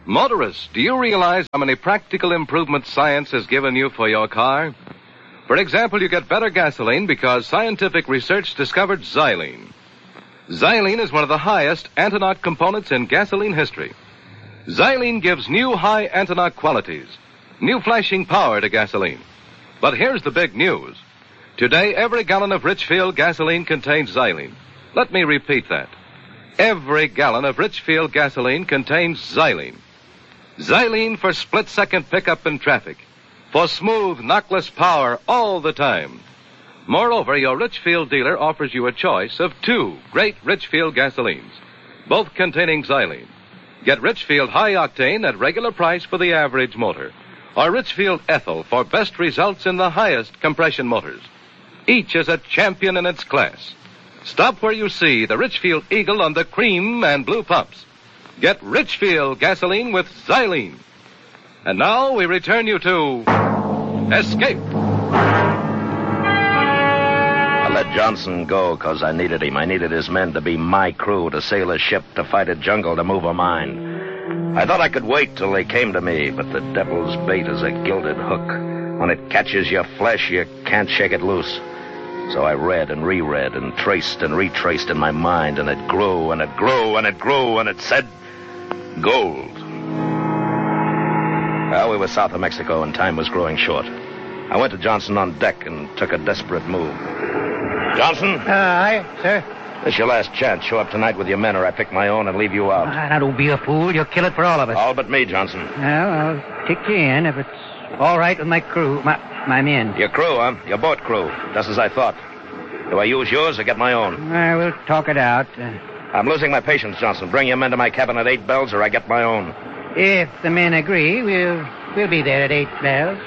Motorists, do you realize how many practical improvements science has given you for your car? For example, you get better gasoline because scientific research discovered xylene. Xylene is one of the highest anti-knock components in gasoline history. Xylene gives new high anti-knock qualities, new flashing power to gasoline. But here's the big news. Today, every gallon of Richfield gasoline contains xylene. Let me repeat that. Every gallon of Richfield gasoline contains xylene. Xylene for split-second pickup in traffic. For smooth, knockless power all the time. Moreover, your Richfield dealer offers you a choice of 2 great Richfield gasolines, both containing xylene. Get Richfield High Octane at regular price for the average motor, or Richfield Ethyl for best results in the highest compression motors. Each is a champion in its class. Stop where you see the Richfield Eagle on the cream and blue pumps. Get Richfield gasoline with xylene. And now we return you to Escape. I let Johnson go because I needed him. I needed his men to be my crew, to sail a ship, to fight a jungle, to move a mine. I thought I could wait till they came to me, but the devil's bait is a gilded hook. When it catches your flesh, you can't shake it loose. So I read and reread and traced and retraced in my mind, and it grew and it grew and it grew, and it said, gold. Well, we were south of Mexico, and time was growing short. I went to Johnson on deck and took a desperate move. Johnson? Aye, sir. This is your last chance. Show up tonight with your men, or I pick my own and leave you out. Now, don't be a fool. You'll kill it for all of us. All but me, Johnson. Well, I'll kick you in if it's all right with my crew, my men. Your crew, huh? Your boat crew. Just as I thought. Do I use yours or get my own? We'll talk it out. I'm losing my patience, Johnson. Bring your men to my cabin at 8 bells, or I get my own. If the men agree, we'll be there at 8 bells.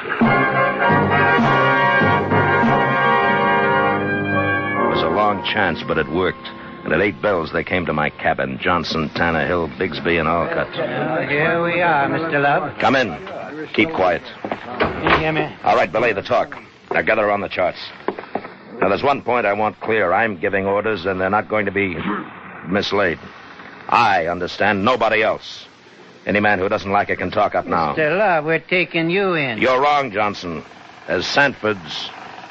It was a long chance, but it worked. And at 8 bells, they came to my cabin. Johnson, Tannehill, Bigsby, and Alcott. Here we are, Mr. Love. Come in. Keep quiet. Hear me? All right, belay the talk. Now gather on the charts. Now, there's one point I want clear. I'm giving orders, and they're not going to be mislaid. I understand, nobody else. Any man who doesn't like it can talk up now. Mr. Love, we're taking you in. You're wrong, Johnson. As Sanford's,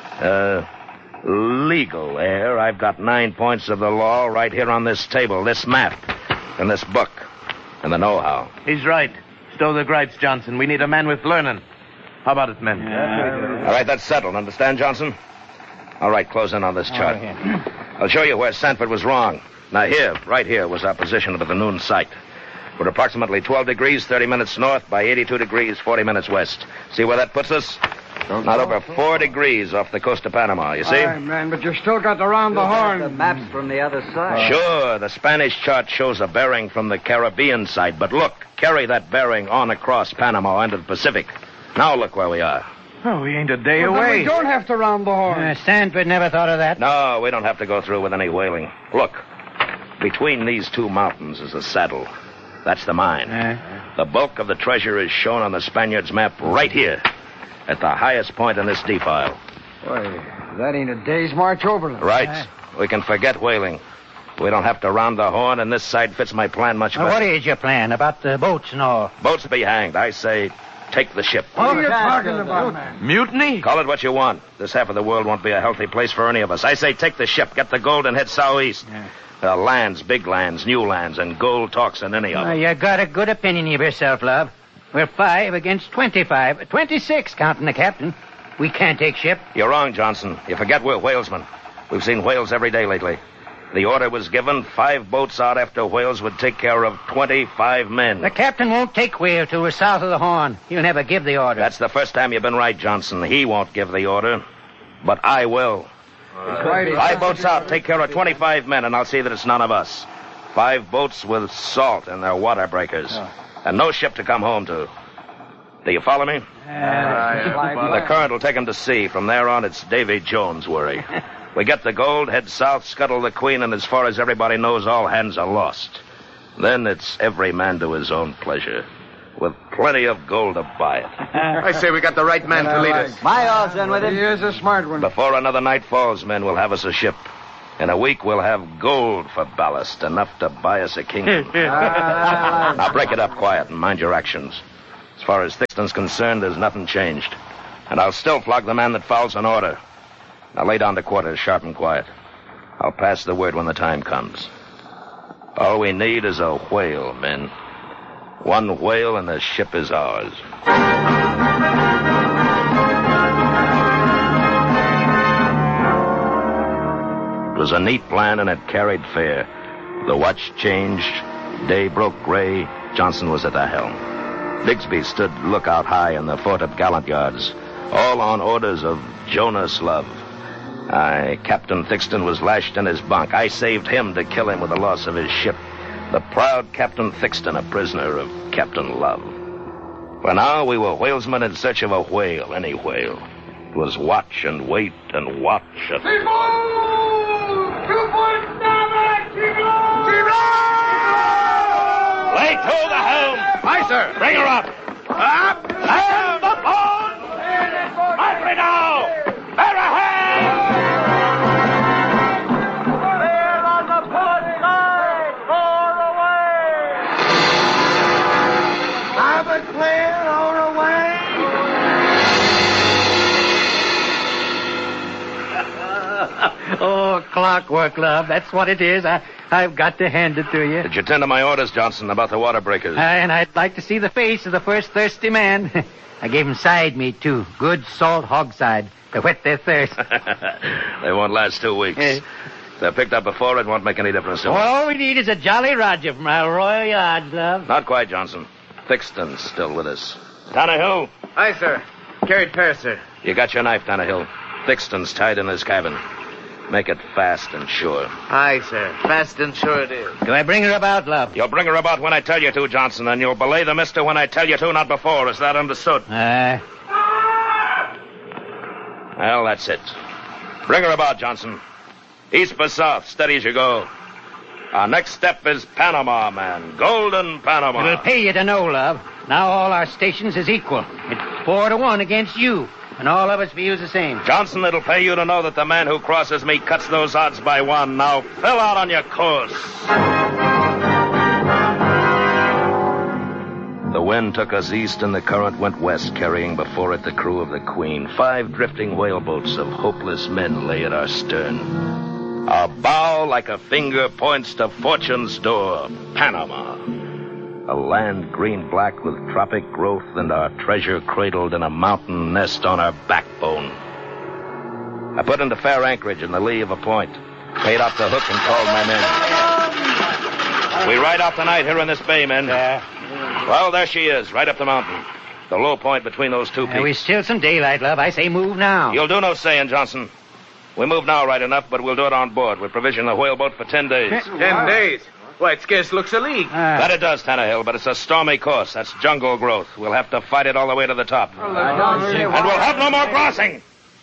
legal heir, I've got 9 points of the law right here on this table, this map, and this book, and the know-how. He's right. Stow the gripes, Johnson. We need a man with learning. How about it, men? All right, that's settled. Understand, Johnson? All right, close in on this chart. I'll show you where Sanford was wrong. Now, here, right here, was our position with the noon sight. We're approximately 12 degrees, 30 minutes north by 82 degrees, 40 minutes west. See where that puts us? Not over 4 degrees off the coast of Panama, you see? All right, man, but you still got around the horn. The maps from the other side. Sure, the Spanish chart shows a bearing from the Caribbean side. But look, carry that bearing on across Panama into the Pacific. Now look where we are. Oh, we ain't a day Well, then away. we don't have to round the horn. Sanford never thought of that. No, we don't have to go through with any whaling. Look, between these 2 mountains is a saddle. That's the mine. The bulk of the treasure is shown on the Spaniards' map right here, at the highest point in this defile. Boy, that ain't a day's march overland. Right. We can forget whaling. We don't have to round the horn, and this side fits my plan much better. What is your plan about the boats and all? Boats be hanged. I say, take the ship. What are you talking about, man? Mutiny? Call it what you want. This half of the world won't be a healthy place for any of us. I say, take the ship, get the gold, and head southeast. Lands, big lands, new lands, and gold talks in any of them. You got a good opinion of yourself, Love. We're 5 against 25. 26, counting the captain. We can't take ship. You're wrong, Johnson. You forget we're whalesmen. We've seen whales every day lately. The order was given, 5 boats out after whales would take care of 25 men. The captain won't take whale till we're south of the Horn. He'll never give the order. That's the first time you've been right, Johnson. He won't give the order, but I will. 5 boats out, take care of 25 men, and I'll see that it's none of us. 5 boats with salt in their water breakers. And no ship to come home to. Do you follow me? The current will take them to sea. From there on, it's Davy Jones' worry. We get the gold, head south, scuttle the Queen, and as far as everybody knows, all hands are lost. Then it's every man to his own pleasure, with plenty of gold to buy it. I say we got the right man to lead us. My odds then with him. He is a smart one. Before another night falls, men will have us a ship. In a week, we'll have gold for ballast, enough to buy us a kingdom. Now, break it up quiet and mind your actions. As far as Thixton's concerned, there's nothing changed. And I'll still flog the man that fouls an order. Now, lay down to quarters, sharp and quiet. I'll pass the word when the time comes. All we need is a whale, men. One whale and the ship is ours. It was a neat plan, and it carried fair. The watch changed. Day broke gray. Johnson was at the helm. Bigsby stood lookout high in the fort of gallant yards, all on orders of Jonas Love. Captain Thixton was lashed in his bunk. I saved him to kill him with the loss of his ship. The proud Captain Thixton, a prisoner of Captain Love. For now, we were whalesmen in search of a whale, any whale. It was watch and wait and watch and... Lay to the helm! Aye, sir. Bring her up! Up! Hand the board! Smartly now! Bear a hand! Clear on the port side! Roar away! Have it clear, roar away! Oh, clockwork, love. That's what it is. I've got to hand it to you. Did you tend to my orders, Johnson, about the water breakers? And I'd like to see the face of the first thirsty man. I gave 'em side meat, too. Good salt hog side to whet their thirst. They won't last 2 weeks. If they're picked up before, it won't make any difference to them. All we need is a Jolly Roger from our Royal Yards, love. Not quite, Johnson. Thixton's still with us. Tannehill. Aye, sir. Carried past, sir. You got your knife, Tannehill. Thixton's tied in his cabin. Make it fast and sure. Aye, sir. Fast and sure it is. Do I bring her about, love? You'll bring her about when I tell you to, Johnson, and you'll belay the mister when I tell you to, not before. Is that understood? Well, that's it. Bring her about, Johnson. East for south, steady as you go. Our next step is Panama, man. Golden Panama. It'll pay you to know, love. Now all our stations is equal. It's 4-1 against you. And all of us views the same. Johnson, it'll pay you to know that the man who crosses me cuts those odds by 1. Now, fill out on your course. The wind took us east and the current went west, carrying before it the crew of the Queen. 5 drifting whaleboats of hopeless men lay at our stern. Our bow, like a finger, points to fortune's door, Panama. A land green-black with tropic growth and our treasure cradled in a mountain nest on our backbone. I put into fair anchorage in the lee of a point, paid off the hook and called my men. We ride out the night here in this bay, men. Well, there she is, right up the mountain. The low point between those two peaks. We still some daylight, love. I say move now. You'll do no saying, Johnson. We move now right enough, but we'll do it on board. We provision the whaleboat for 10 days. 10 days? Why, it scarce looks a league. That it does, Tannehill, but it's a stormy course. That's jungle growth. We'll have to fight it all the way to the top. And we'll have no more crossing.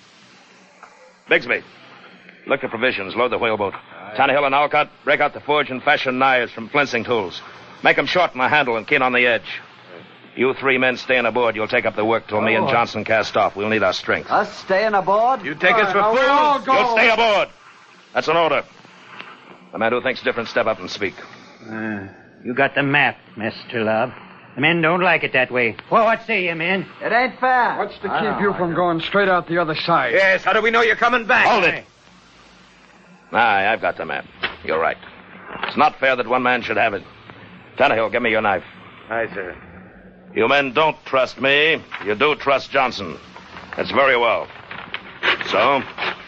Bigsby, look to provisions. Load the whaleboat. Tannehill and Alcott, break out the forge and fashion knives from flensing tools. Make them short in the handle and keen on the edge. You 3 men staying aboard. You'll take up the work till me and Johnson cast off. We'll need our strength. Us staying aboard? You take us for fools? You'll stay aboard. That's an order. The man who thinks different, step up and speak. You got the map, Mr. Love. The men don't like it that way. Well, what say you, men? It ain't fair. What's to keep you from going straight out the other side? Yes, how do we know you're coming back? Hold it. Aye, I've got the map. You're right. It's not fair that one man should have it. Tannehill, give me your knife. Aye, sir. You men don't trust me. You do trust Johnson. That's very well. So,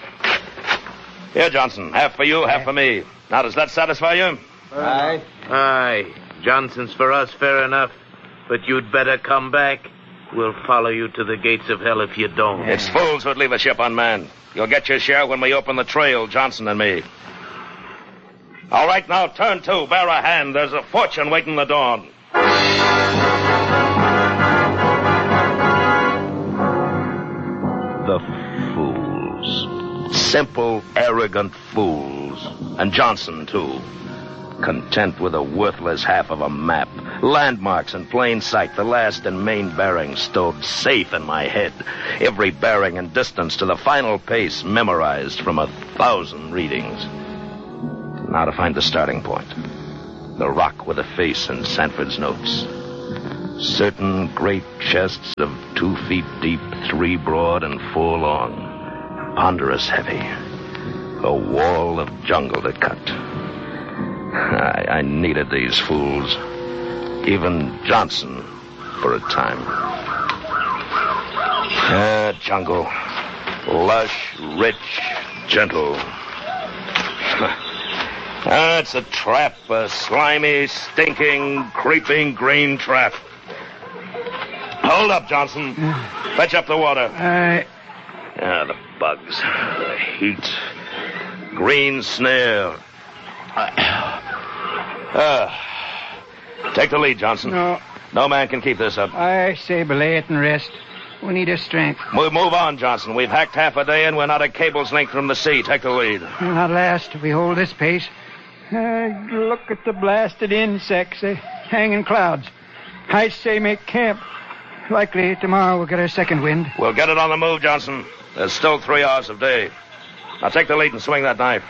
here, Johnson. Half for you, half for me. Now, does that satisfy you? Aye. Aye. Johnson's for us, fair enough. But you'd better come back. We'll follow you to the gates of hell if you don't. It's fools who'd leave a ship unmanned. You'll get your share when we open the trail, Johnson and me. All right, now, turn to. Bear a hand. There's a fortune waiting the dawn. The fools. Simple, arrogant fools. And Johnson, too. Content with a worthless half of a map. Landmarks in plain sight. The last and main bearing stowed safe in my head. Every bearing and distance to the final pace memorized from 1,000 readings. Now to find the starting point. The rock with a face in Sanford's notes. Certain great chests of 2 feet deep, 3 broad, and 4 long. Ponderous heavy. A wall of jungle to cut. I needed these fools. Even Johnson, for a time. Jungle. Lush, rich, gentle. It's a trap, a slimy, stinking, creeping green trap. Hold up, Johnson. Fetch up the water. The bugs, the heat, green snare. Take the lead, Johnson. No man can keep this up. I say belay it and rest. We need his strength. Move on, Johnson. We've hacked half a day and we're not a cable's length from the sea. Take the lead. Not last if we hold this pace. Look at the blasted insects. They hang in clouds. I say make camp. Likely tomorrow we'll get our second wind. We'll get it on the move, Johnson. There's still 3 hours of day. Now take the lead and swing that knife.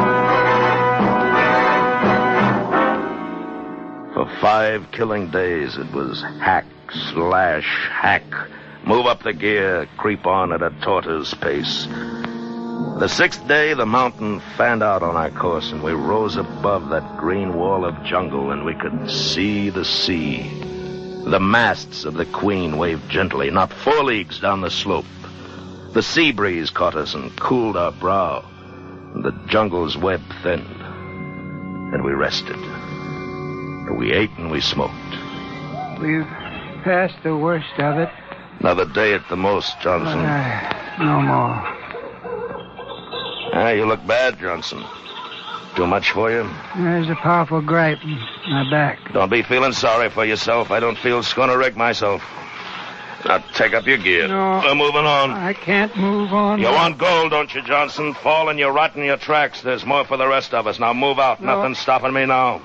For 5 killing days, it was hack, slash, hack. Move up the gear, creep on at a tortoise pace. The 6th day, the mountain fanned out on our course, and we rose above that green wall of jungle, and we could see the sea. The masts of the Queen waved gently, not 4 leagues down the slope. The sea breeze caught us and cooled our brow. And the jungle's web thinned, and we rested. We ate and we smoked. We've passed the worst of it. Another day at the most, Johnson. No more. You look bad, Johnson. Too much for you? There's a powerful gripe in my back. Don't be feeling sorry for yourself. I don't feel schooner-rig myself. Now, take up your gear. No. We're moving on. I can't move on. You want gold, don't you, Johnson? Fall and you rot in your tracks. There's more for the rest of us. Now, move out. No. Nothing's stopping me now.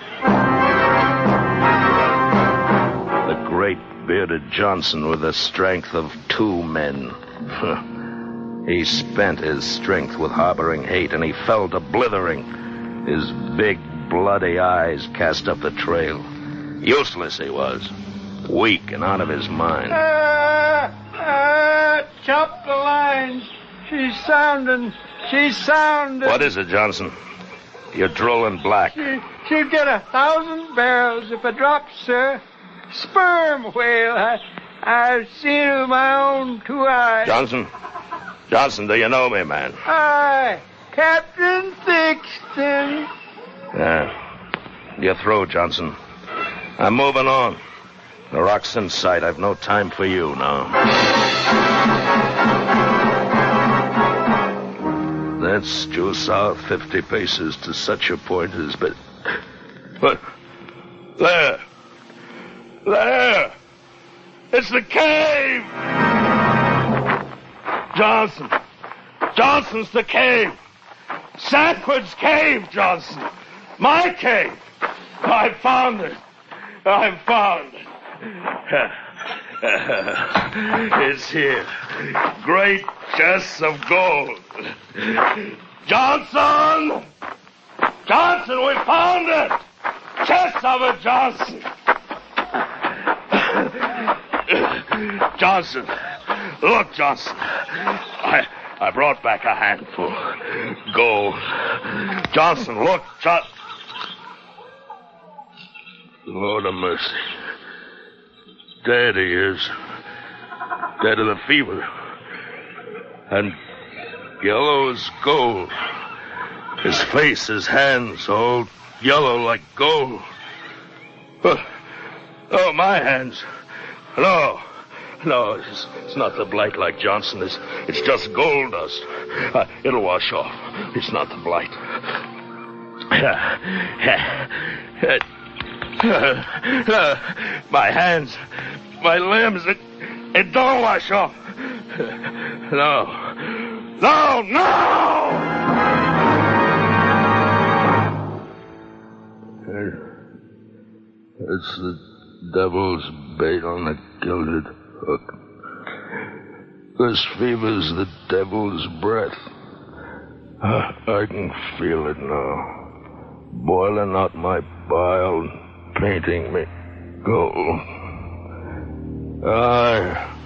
The great bearded Johnson with the strength of 2 men. He spent his strength with harboring hate, and he fell to blithering. His big, bloody eyes cast up the trail. Useless he was. Weak and out of his mind. Chop the lines. She's sounding. What is it, Johnson? You're drooling black. She'll get 1,000 barrels if it drops, sir. Sperm whale. I've seen it with my own 2 eyes. Johnson, do you know me, man? Aye, Captain Thixton. You're through, Johnson. I'm moving on. The rock's in sight. I've no time for you now. That's due south 50 paces to such a point as... But there! It's the cave! Johnson's the cave! Sanford's cave, Johnson! My cave! I found it! It's here. Great chests of gold. Johnson, we found it! Chests of it, Johnson! Look, Johnson. I brought back a handful. Gold. Johnson, look, Lord of mercy. Dead he is. Dead of the fever. And yellow as gold. His face, his hands, all yellow like gold. Oh, my hands. No, it's not the blight like Johnson. It's just gold dust. It'll wash off. It's not the blight. My hands, my limbs, it don't wash off. No. It's the devil's bait on a gilded hook. This fever's the devil's breath. I can feel it now. boiling out my bile, painting me gold. Aye,